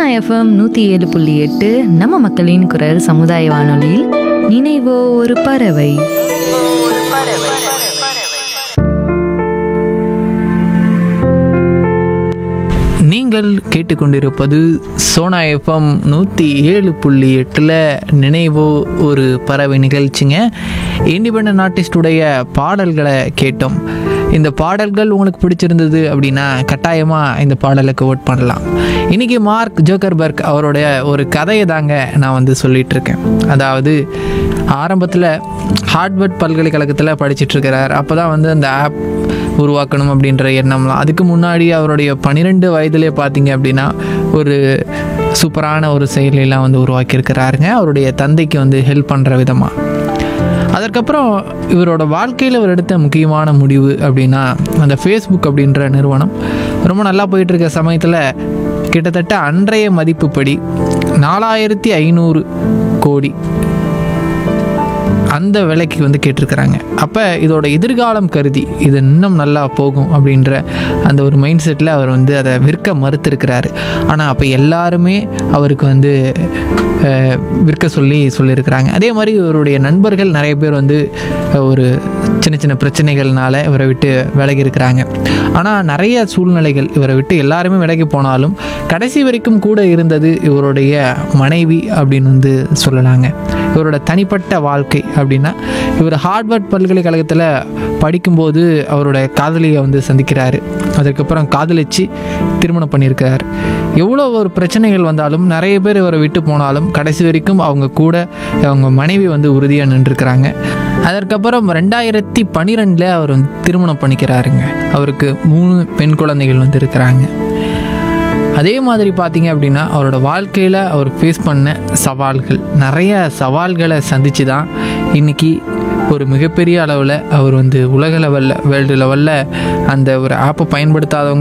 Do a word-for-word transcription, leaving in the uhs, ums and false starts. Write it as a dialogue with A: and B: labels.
A: FM நூற்றி ஏழு புள்ளி எட்டு நம்ம மக்களின் குரல் சமுதாய வானொலியில் நினைவோ ஒரு பறவை.
B: நீங்கள் கேட்டுக்கொண்டிருப்பது சோனா எஃப்எம் நூற்றி ஏழு புள்ளி எட்டில் நினைவோ ஒரு பறவை நிகழ்ச்சிங்க. இண்டிபெண்டன்ட் ஆர்டிஸ்டுடைய பாடல்களை கேட்டோம். இந்த பாடல்கள் உங்களுக்கு பிடிச்சிருந்தது அப்படின்னா கட்டாயமாக இந்த பாடலுக்கு ஓட் பண்ணலாம். இன்றைக்கி மார்க் ஜோக்கர்பர்க் அவருடைய ஒரு கதையை தாங்க நான் வந்து சொல்லிகிட்டு இருக்கேன். அதாவது ஆரம்பத்தில் ஹார்வர்ட் பல்கலைக்கழகத்தில் படிச்சிட்ருக்கிறார். அப்போ தான் வந்து அந்த ஆப் உருவாக்கணும் அப்படின்ற எண்ணம்லாம். அதுக்கு முன்னாடி அவருடைய பன்னிரெண்டு வயதிலே பார்த்தீங்க அப்படின்னா ஒரு சூப்பரான ஒரு செயலிலாம் வந்து உருவாக்கியிருக்கிறாருங்க, அவருடைய தந்தைக்கு வந்து ஹெல்ப் பண்ணுற விதமாக. அதற்கப்புறம் இவரோட வாழ்க்கையில் இவர் எடுத்த முக்கியமான முடிவு அப்படின்னா, அந்த ஃபேஸ்புக் அப்படின்ற நிறுவனம் ரொம்ப நல்லா போயிட்டுருக்க சமயத்தில் கிட்டத்தட்ட அன்றைய மதிப்புப்படி நாலாயிரத்தி ஐநூறு கோடி அந்த விலைக்கு வந்து கேட்டிருக்கிறாங்க. அப்போ இதோட எதிர்காலம் கருதி இது இன்னும் நல்லா போகும் அப்படின்ற அந்த ஒரு மைண்ட் செட்டில் அவர் வந்து அதை விற்க மறுத்திருக்கிறாரு. ஆனால் அப்போ எல்லாருமே அவருக்கு வந்து விற்க சொல்லி சொல்லியிருக்கிறாங்க. அதே மாதிரி இவருடைய நண்பர்கள் நிறைய பேர் வந்து ஒரு சின்ன சின்ன பிரச்சனைகள்னால இவரை விட்டு விலகி இருக்கிறாங்க. ஆனால் நிறைய சூழ்நிலைகள் இவரை விட்டு எல்லாருமே விலகி போனாலும் கடைசி வரைக்கும் கூட இருந்தது இவருடைய மனைவி அப்படின்னு வந்து சொல்லலாங்க. இவரோட தனிப்பட்ட வாழ்க்கை அப்படின்னா, இவர் ஹார்வர்ட் பல்கலைக்கழகத்தில் படிக்கும்போது அவரோட காதலியை வந்து சந்திக்கிறாரு. அதுக்கப்புறம் காதலிச்சு திருமணம் பண்ணியிருக்கார். எவ்வளோ ஒரு பிரச்சனைகள் வந்தாலும் நிறைய பேர் இவரை விட்டு போனாலும் கடைசி வரைக்கும் அவங்க கூட அவங்க மனைவி வந்து உறுதியாக நின்றுருக்கிறாங்க. அதற்கப்புறம் ரெண்டாயிரத்தி பன்னிரெண்டில் அவர் வந்து திருமணம் பண்ணிக்கிறாருங்க. அவருக்கு மூணு பெண் குழந்தைகள் வந்து இருக்கிறாங்க. அதே மாதிரி பார்த்தீங்க அப்படின்னா அவரோட வாழ்க்கையில் அவர் ஃபேஸ் பண்ண சவால்கள், நிறைய சவால்களை சந்தித்து தான் இன்றைக்கி ஒரு மிகப்பெரிய அளவில் அவர் வந்து உலக லெவலில் வேர்ல்டு லெவலில் அந்த ஒரு ஆப்பை பயன்படுத்தாதவங்க